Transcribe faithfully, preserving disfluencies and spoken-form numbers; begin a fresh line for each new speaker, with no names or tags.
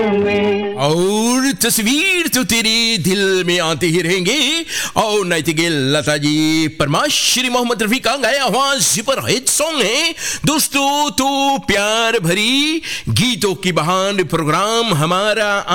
और तस्वीर तो तेरे दिल में आते ही रहेंगे। और नाइटिंगेल लता जी परमा श्री मोहम्मद रफी का गाया हुआ सुपर हिट सॉन्ग है दोस्तों। तो प्यार भरी गीतों की बहान प्रोग्राम हमारा